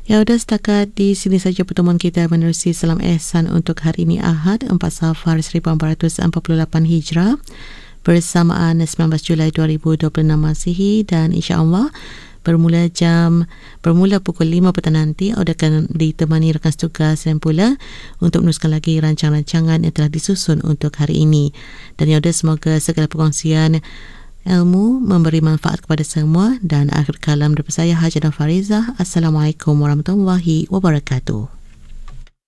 Ya, sudah setakat di sini saja pertemuan kita menerusi Salam Ehsan untuk hari ini Ahad 4 Safar 1448 Hijrah bersamaan 19 Julai 2026 Masihi, dan insya-Allah bermula pukul 5 petang nanti Auda akan ditemani rakan setugas dan pula untuk meneruskan lagi rancangan-rancangan yang telah disusun untuk hari ini. Dan Auda semoga segala perkongsian ilmu memberi manfaat kepada semua, dan akhir kalam daripada saya Hajah dan Farizah. Assalamualaikum warahmatullahi wabarakatuh.